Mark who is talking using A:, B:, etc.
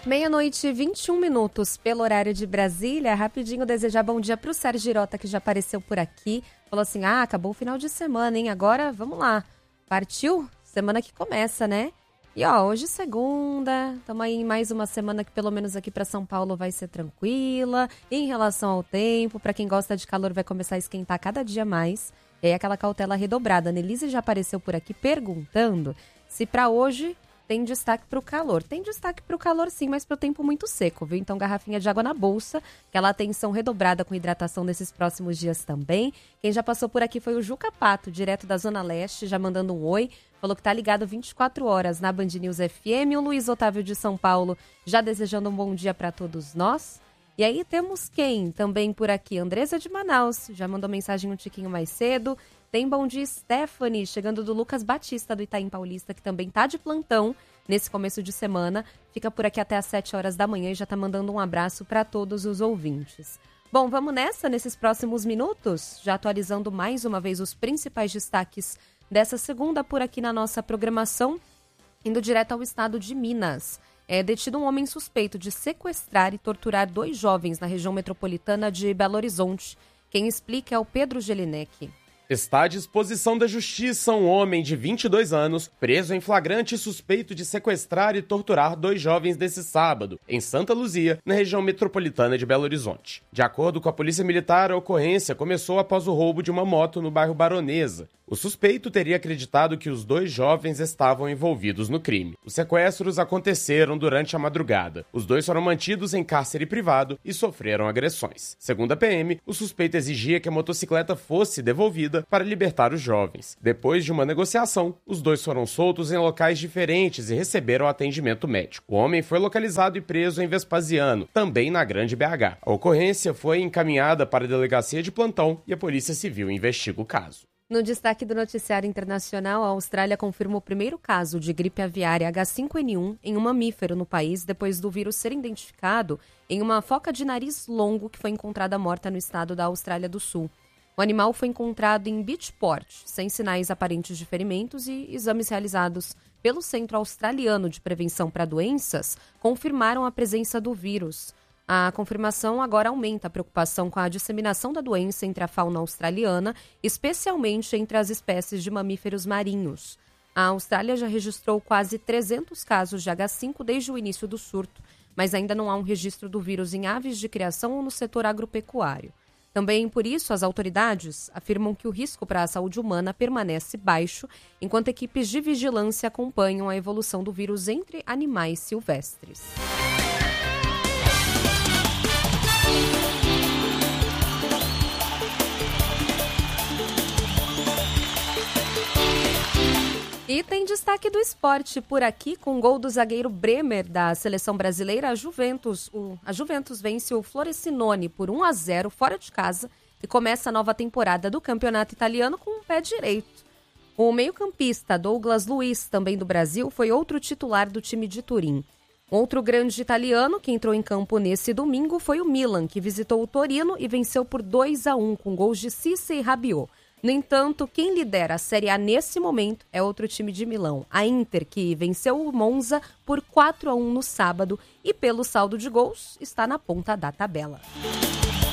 A: Meia-noite, 21 minutos pelo horário de Brasília. Rapidinho desejar bom dia para o Sérgio Girota, que já apareceu por aqui. Falou assim, acabou o final de semana, hein? Agora, vamos lá. Partiu? Semana que começa, né? E hoje segunda, estamos aí em mais uma semana que pelo menos aqui para São Paulo vai ser tranquila. Em relação ao tempo, para quem gosta de calor vai começar a esquentar cada dia mais. E aí aquela cautela redobrada. A Nelise já apareceu por aqui perguntando se para hoje tem destaque para o calor. Tem destaque para o calor sim, mas para o tempo muito seco, viu? Então garrafinha de água na bolsa, aquela atenção redobrada com hidratação nesses próximos dias também. Quem já passou por aqui foi o Juca Pato, direto da Zona Leste, já mandando um oi. Falou que tá ligado 24 horas na Band News FM. O Luiz Otávio de São Paulo já desejando um bom dia para todos nós. E aí temos quem também por aqui? Andresa de Manaus, já mandou mensagem um tiquinho mais cedo. Tem bom dia Stephanie, chegando do Lucas Batista do Itaim Paulista, que também tá de plantão nesse começo de semana. Fica por aqui até às 7 horas da manhã e já tá mandando um abraço para todos os ouvintes. Bom, vamos nessa, nesses próximos minutos, já atualizando mais uma vez os principais destaques dessa segunda por aqui na nossa programação, indo direto ao estado de Minas. É detido um homem suspeito de sequestrar e torturar 2 jovens na região metropolitana de Belo Horizonte. Quem explica é o Pedro Gelinek.
B: Está à disposição da justiça um homem de 22 anos, preso em flagrante e suspeito de sequestrar e torturar 2 jovens desse sábado, em Santa Luzia, na região metropolitana de Belo Horizonte. De acordo com a Polícia Militar, a ocorrência começou após o roubo de uma moto no bairro Baronesa. O suspeito teria acreditado que os 2 jovens estavam envolvidos no crime. Os sequestros aconteceram durante a madrugada. Os 2 foram mantidos em cárcere privado e sofreram agressões. Segundo a PM, o suspeito exigia que a motocicleta fosse devolvida para libertar os jovens. Depois de uma negociação, os 2 foram soltos em locais diferentes e receberam atendimento médico. O homem foi localizado e preso em Vespasiano, também na Grande BH. A ocorrência foi encaminhada para a delegacia de plantão e a Polícia Civil investiga o caso.
A: No destaque do noticiário internacional, a Austrália confirma o primeiro caso de gripe aviária H5N1 em um mamífero no país, depois do vírus ser identificado em uma foca de nariz longo que foi encontrada morta no estado da Austrália do Sul. O animal foi encontrado em Beachport, sem sinais aparentes de ferimentos, e exames realizados pelo Centro Australiano de Prevenção para Doenças confirmaram a presença do vírus. A confirmação agora aumenta a preocupação com a disseminação da doença entre a fauna australiana, especialmente entre as espécies de mamíferos marinhos. A Austrália já registrou quase 300 casos de H5 desde o início do surto, mas ainda não há um registro do vírus em aves de criação ou no setor agropecuário. Também por isso, as autoridades afirmam que o risco para a saúde humana permanece baixo, enquanto equipes de vigilância acompanham a evolução do vírus entre animais silvestres. E tem destaque do esporte por aqui, com o gol do zagueiro Bremer da seleção brasileira. A Juventus vence o Frosinone por 1-0 fora de casa e começa a nova temporada do campeonato italiano com o pé direito. O meio-campista Douglas Luiz, também do Brasil, foi outro titular do time de Turim. Outro grande italiano que entrou em campo nesse domingo foi o Milan, que visitou o Torino e venceu por 2-1 com gols de Cisse e Rabiot. No entanto, quem lidera a Série A nesse momento é outro time de Milão, a Inter, que venceu o Monza por 4-1 no sábado e, pelo saldo de gols, está na ponta da tabela.